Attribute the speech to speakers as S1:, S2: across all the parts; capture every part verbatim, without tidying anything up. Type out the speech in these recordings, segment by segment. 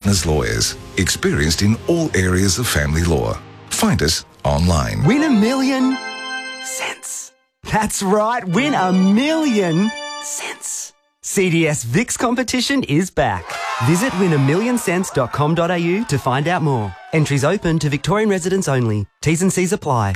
S1: Partners Lawyers, experienced in all areas of family law. Find us online.
S2: Win a million cents. That's right, win a million cents. C D S Vix competition is back. Visit win a million cents dot com dot a u to find out more. Entries open to Victorian residents only. T's and C's apply.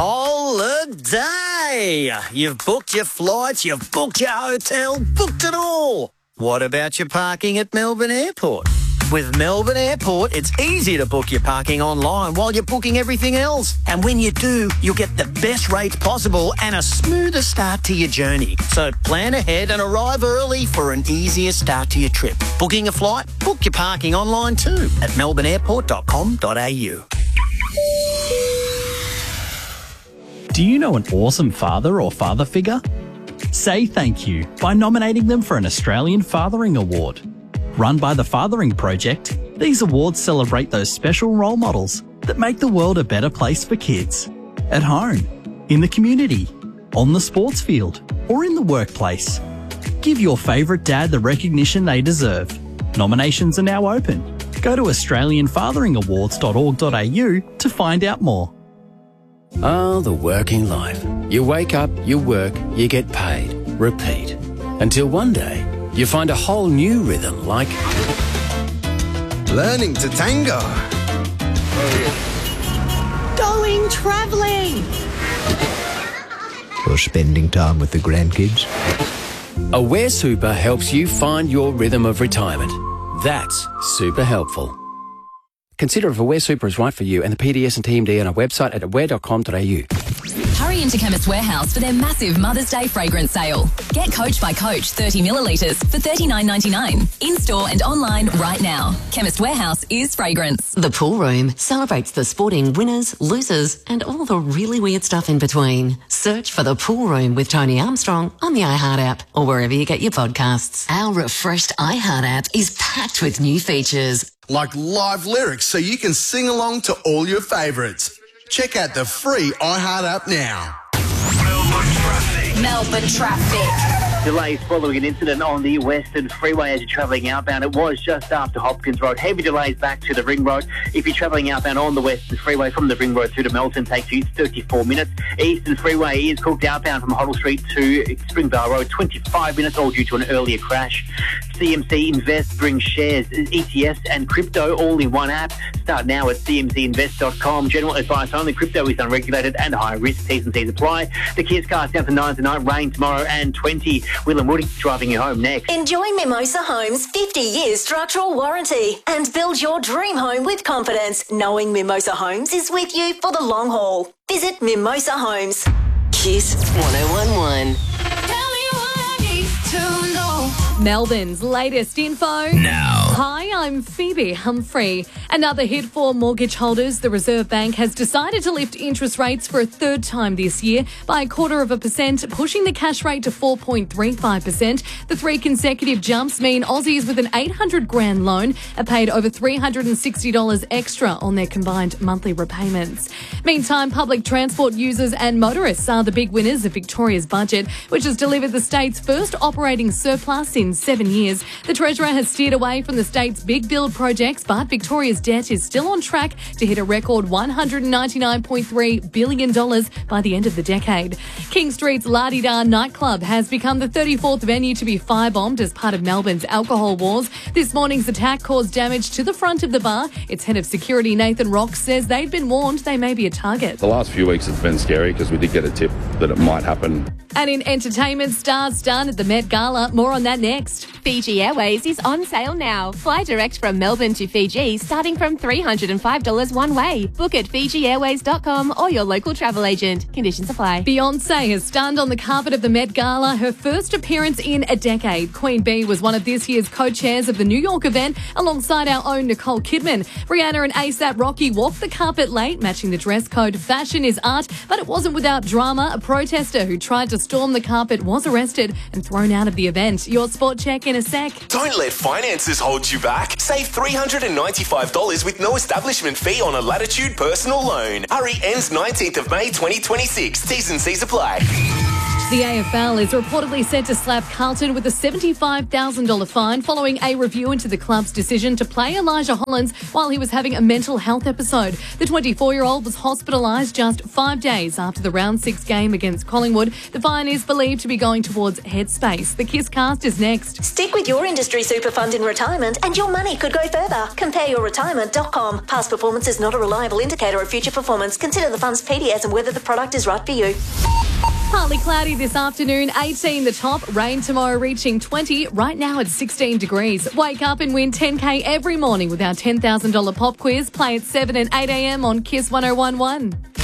S3: Holiday! You've booked your flights, you've booked your hotel, booked it all. What about your parking at Melbourne Airport? With Melbourne Airport, it's easy to book your parking online while you're booking everything else. And when you do, you'll get the best rates possible and a smoother start to your journey. So plan ahead and arrive early for an easier start to your trip. Booking a flight? Book your parking online too at melbourne airport dot com dot a u.
S4: Do you know an awesome father or father figure? Say thank you by nominating them for an Australian Fathering Award. Run by the Fathering Project, these awards celebrate those special role models that make the world a better place for kids. At home, in the community, on the sports field, or in the workplace. Give your favourite dad the recognition they deserve. Nominations are now open. Go to australian fathering awards dot org dot a u to find out more.
S5: Ah, the working life. You wake up, you work, you get paid. Repeat. Until one day, you find a whole new rhythm like
S6: learning to tango,
S7: going travelling,
S8: or spending time with the grandkids.
S5: Aware Super helps you find your rhythm of retirement. That's super helpful. Consider if Aware Super is right for you and the P D S and T M D on our website at aware dot com dot a u.
S9: Hurry into Chemist Warehouse for their massive Mother's Day fragrance sale. Get Coach by Coach thirty millilitres for thirty-nine ninety-nine. In-store and online right now. Chemist Warehouse is fragrance.
S10: The Pool Room celebrates the sporting winners, losers, and all the really weird stuff in between. Search for The Pool Room with Tony Armstrong on the iHeart app or wherever you get your podcasts. Our refreshed iHeart app is packed with new features.
S6: Like live lyrics so you can sing along to all your favourites. Check out the free iHeart app now.
S7: Melbourne traffic. Melbourne traffic.
S11: Delays following an incident on the Western Freeway as you're travelling outbound. It was just after Hopkins Road. Heavy delays back to the Ring Road. If you're travelling outbound on the Western Freeway from the Ring Road through to Melton, takes you thirty-four minutes. Eastern Freeway is cooked outbound from Hoddle Street to Springvale Road, twenty-five minutes, all due to an earlier crash. C M C Invest brings shares, E T Fs and crypto all in one app. Start now at c m c invest dot com. General advice only. Crypto is unregulated and high risk. T's and C's apply. The Kia's cars down to nine tonight. Rain tomorrow and twenty. Will and Woody driving you home next.
S7: Enjoy Mimosa Homes' fifty years structural warranty and build your dream home with confidence, knowing Mimosa Homes is with you for the long haul. Visit Mimosa Homes.
S10: Kiss one oh one one.
S7: Tell me what I need to know.
S12: Melbourne's latest info
S3: now.
S12: Hi, I'm Phoebe Humphrey. Another hit for mortgage holders. The Reserve Bank has decided to lift interest rates for a third time this year by a quarter of a percent, pushing the cash rate to four point three five percent. The three consecutive jumps mean Aussies with an eight hundred grand loan are paid over three hundred sixty dollars extra on their combined monthly repayments. Meantime, public transport users and motorists are the big winners of Victoria's budget, which has delivered the state's first operating surplus in seven years. The Treasurer has steered away from the state's big build projects, but Victoria's debt is still on track to hit a record one hundred ninety-nine point three billion dollars by the end of the decade. King Street's La Di Da nightclub has become the thirty-fourth venue to be firebombed as part of Melbourne's alcohol wars. This morning's attack caused damage to the front of the bar. Its head of security, Nathan Rock, says they've been warned they may be a target.
S13: The last few weeks it's been scary because we did get a tip that it might happen.
S12: And in entertainment, stars stunned at the Met Gala. More on that next.
S14: Fiji Airways is on sale now. Fly direct from Melbourne to Fiji starting from three hundred five dollars one way. Book at fiji airways dot com or your local travel agent. Conditions apply.
S12: Beyonce has stunned on the carpet of the Met Gala, her first appearance in a decade. Queen Bee was one of this year's co-chairs of the New York event alongside our own Nicole Kidman. Rihanna and A$AP Rocky walked the carpet late, matching the dress code. Fashion is art, but it wasn't without drama. A protester who tried to storm the carpet was arrested and thrown out of the event. Your sport check in a sec.
S15: Don't let finances hold you back. Save three hundred ninety-five dollars with no establishment fee on a Latitude personal loan. Hurry, ends nineteenth of May twenty twenty-six. T's and C's apply.
S12: The A F L is reportedly set to slap Carlton with a seventy-five thousand dollars fine following a review into the club's decision to play Elijah Hollins while he was having a mental health episode. The twenty-four-year-old was hospitalised just five days after the round six game against Collingwood. The fine is believed to be going towards Headspace. The Kiss Cast is next.
S7: Stick with your industry super fund in retirement and your money could go further. compare your retirement dot com. Past performance is not a reliable indicator of future performance. Consider the fund's P D S and whether the product is right for you.
S12: Partly cloudy this afternoon, eighteen the top. Rain tomorrow reaching twenty. Right now it's sixteen degrees. Wake up and win ten K every morning with our ten thousand dollars pop quiz. Play at seven and eight a.m. on Kiss one oh one one.